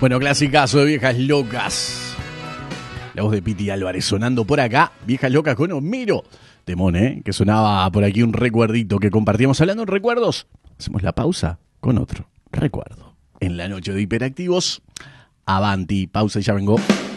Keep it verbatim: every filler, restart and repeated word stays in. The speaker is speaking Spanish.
Bueno, clasicazo de Viejas Locas. La voz de Piti Álvarez sonando por acá. Viejas Locas con Homero. Temón, ¿eh? Que sonaba por aquí un recuerdito que compartíamos. Hablando en recuerdos, hacemos la pausa con otro recuerdo. En la noche de Hiperactivos. Avanti, pausa y ya vengo.